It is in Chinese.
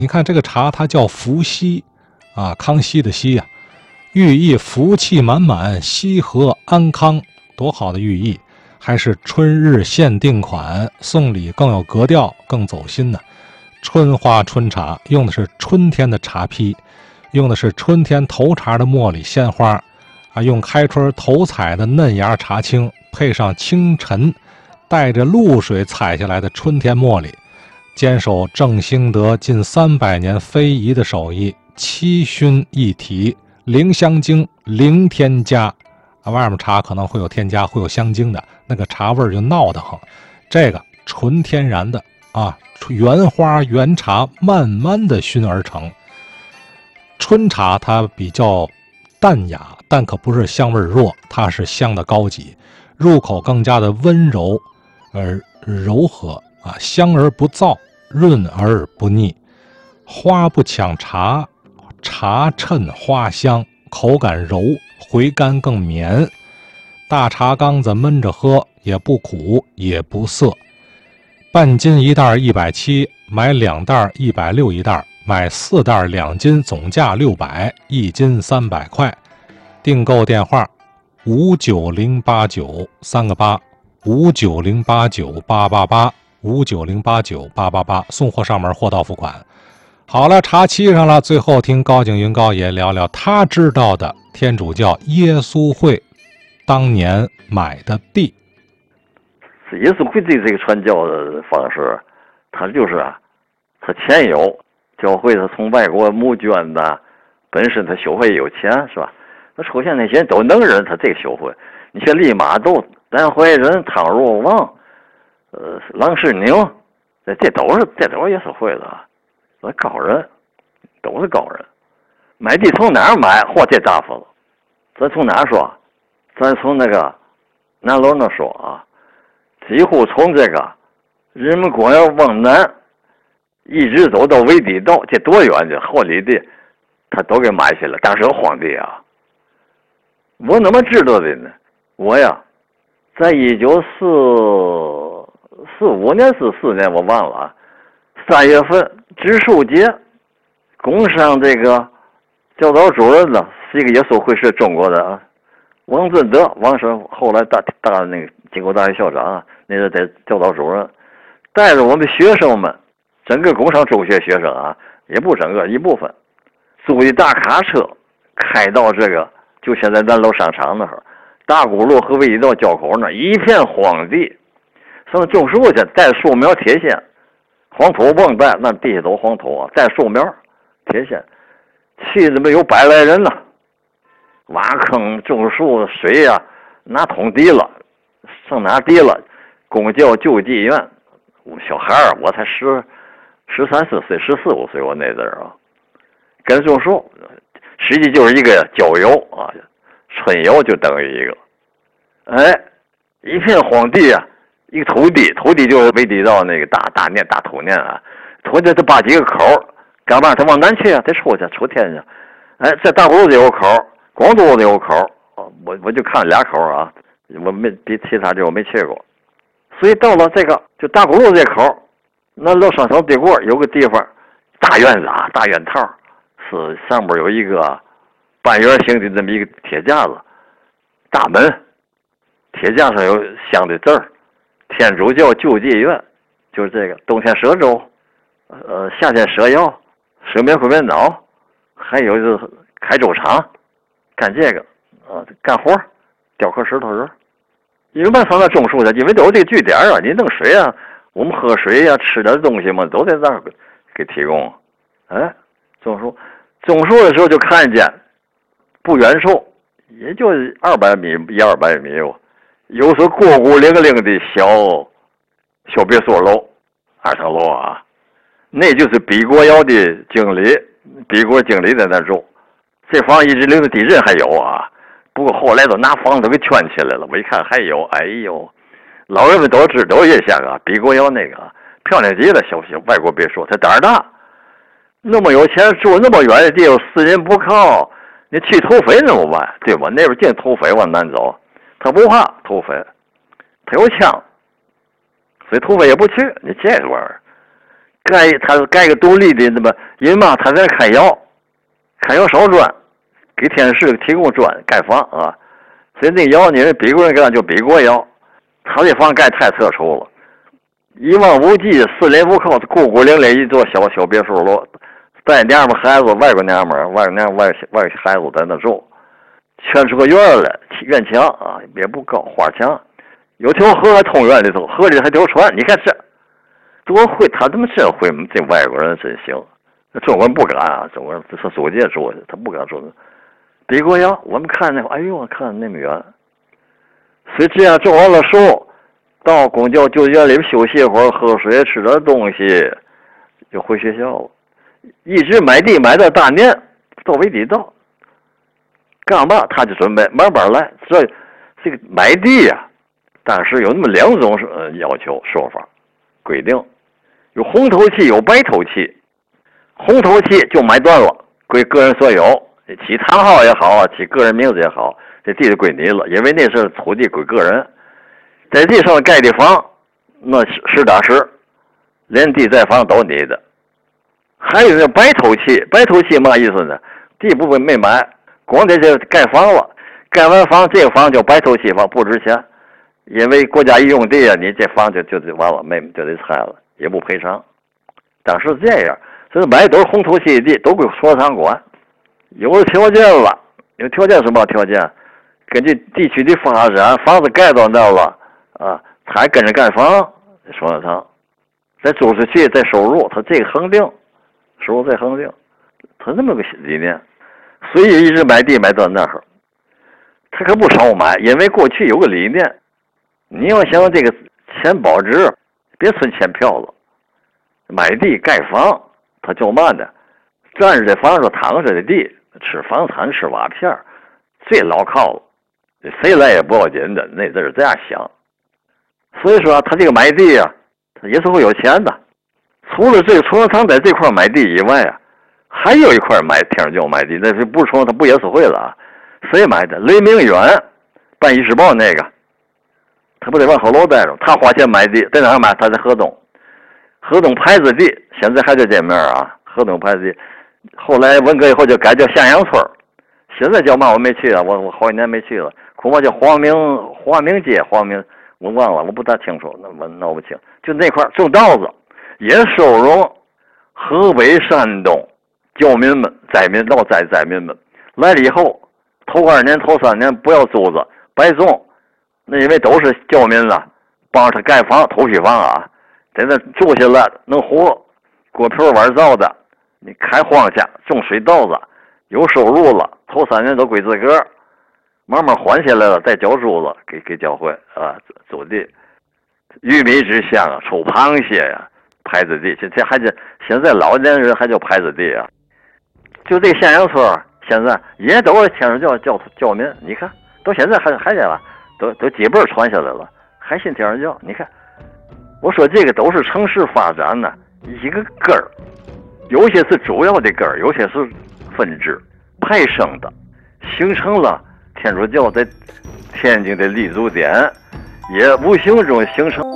你看这个茶它叫伏羲啊，康熙的熙啊，寓意福气满满，羲和安康，多好的寓意。还是春日限定款，送礼更有格调，更走心呢。春花春茶用的是春天的茶坯，用的是春天头茬的茉莉鲜花啊，用开春头采的嫩芽茶青，配上清晨带着露水采下来的春天茉莉，坚守郑兴德近300年非遗的手艺，七熏一体，零香精，零添加。外面茶可能会有添加，会有香精的，那个茶味就闹得很。这个纯天然的啊，原花原茶慢慢的熏而成。春茶它比较淡雅，但可不是香味弱，它是香的高级，入口更加的温柔而柔和啊，香而不燥，润而不腻。花不抢茶，茶衬花香，口感柔，回甘更绵。大茶缸子焖着喝，也不苦也不涩。半斤一袋170，买2袋160一袋，买4袋2斤，总价600，一斤300块。订购电话59089，3个8，590898885908988，送货上门，货到付款。好了，茶沏上了，最后听高景云高爷聊聊他知道的天主教耶稣会当年买的地。 耶稣会这个传教的方式，他就是他钱有，教会他从外国募捐的，本身他修会有钱是吧？那出现那些人都能人，他这个修会，你像利玛窦、丹怀仁、汤若望、郎世宁，这都是耶稣会的。高人，都是高人。买地从哪儿买？嚯，这大发了！咱从哪儿说？咱从那个南楼那说啊，几乎从这个人民公园往南，一直走到纬地道，这多远这好里地，他都给买下来。当时有荒地啊，我怎么知道的呢？我呀，在1945年44年，我忘了啊，3月份。植树节，工商这个教导主任呢，是一个耶稣会是中国的王尊德，王生后来大那个经国大学校长啊，那是在教导主任，带着我们学生们，整个工商中学学生啊，也不整个一部分，租一大卡车开到这个就现在南楼商场那儿，大沽路和纬地道交口那一片荒地，上种树去，带树苗铁线。黄土不带，那地下都黄土啊，带树苗铁线，去怎么有100来人呢？挖坑种树，水呀、拿桶滴了，上哪滴了？公教救济院，我小孩儿，我才13、14岁，14、15岁，我那阵儿啊，跟种树，实际就是一个郊游啊，春游就等于一个，一片荒地啊。一个土地就是纬地道那个大土念啊，土地它把几个口，干嘛？它往南去啊，得出天去。这大沽路子有口，广州子有口，我就看俩口啊，我没比其他地我没去过。所以到了这个就大沽路这口，那楼上头对过有个地方，大院子啊，大院套，是上面有一个半圆形的这么一个铁架子，大门，铁架上有镶的字儿。天主教救济院，就是这个，冬天蛇粥，夏天蛇药，蛇面会面脑，还有就是开粥厂，干这个，干活，雕刻石头人。因为嘛上那种树的，因为都有这个据点啊，你弄水啊，我们喝水啊，吃点东西嘛，都在这儿给提供。种树的时候就看见，不远处，也就200米100-200米吧。有所过孤零零的小别墅楼，2层楼啊，那就是毕国窑的经理，毕国经理在那住。这房一直留着地震还有啊，不过后来都拿房子给圈起来了。我一看还有，哎呦，老人们都知道印象啊，毕国窑那个漂亮极了，小外国别墅，他胆儿大，那么有钱住那么远的地方，私人不靠，你去土匪怎么办？对吧？那边净土匪往南走。他不怕土匪，他有枪，所以土匪也不去。你这玩意儿， 盖个独立的那么，因为嘛，他在开窑烧砖，给天师提供砖盖房啊。所以那窑你人比国人干就比国窑，他这房盖太特殊了，一望无际，四邻五靠，孤孤零零一座小别墅楼，带娘们孩子，外国娘们外孩子在那住，圈出个院来，院墙啊也不高，花墙，有条河还通院里头，河里还条船，你看这多会，他他妈真会，这外国人真行，中国人不敢啊，中国人是租界住的，他不敢住。比国窑，我们看那，哎呦，看那么远，所以这样种完了树，到公交就院里休息一会儿，喝水，吃点东西，就回学校了。一直买地买到大年，到尾地到，干嘛他就准备慢慢来。这个买地呀，当时有那么两种要求说法规定，有红头契，有白头契。红头契就买断了，归个人所有。起堂号也好，起个人名字也好，这地就归你了，因为那是土地归个人。在地上盖的房，那实打实，连地带房都你的。还有那白头契，白头契嘛意思呢？地不会没买，光在这盖房了，盖完房这个房叫白头契房，不值钱，因为国家一用地啊，你这房就完了，就得拆了，也不赔偿。当时这样，所以买都是红头契地，都归所有厂管。有了条件了，有条件什么条件？根据地区的发展，房子盖到那了啊，他还跟着盖房，说了他，再租出去再收入，他这个恒定，收入再恒定，他这么个理念，所以一直买地买到那儿，他可不少买，因为过去有个理念，你要想这个钱保值，别存钱票了，买地盖房，他叫嘛呢？站着这房子，躺着的地。吃房产吃瓦片最牢靠了，谁来也不要紧的，那阵儿这样想。所以说他这个买地啊，他也是会有钱的。除了这个崇文堂在这块买地以外啊，还有一块天上教买地，那是不是崇文他不也是会了啊？谁买的？雷明远办议事报那个，他不得往后楼待着，他花钱买地，在哪儿买？他在河东牌子地，现在还在这面啊，河东牌子地。后来文革以后就改叫向阳村，现在叫嘛我没去了，我好几年没去了，恐怕叫黄明街，我忘了，我不大清楚，我闹不清。就那块种稻子，也收容河北、山东教民们、老灾民们来了以后，头2年、头3年不要租子，白种，那因为都是教民了，帮着他盖房、头批房啊，在那住下来能活，锅皮碗灶的。你开荒去种水稻子，有收入了，头3年都归自个儿，慢慢还下来了，再交租子给教会啊，租地，玉米之乡啊，抽螃蟹呀，牌子地，现在老年人还叫牌子地啊。就这向阳村现在也都是天主教民，你看到现在还在了，都几辈传下来了，还信天主教。你看，我说这个都是城市发展呢一个根儿。有些是主要的根儿，有些是分支派生的，形成了天主教在天津的立足点，也无形中形成。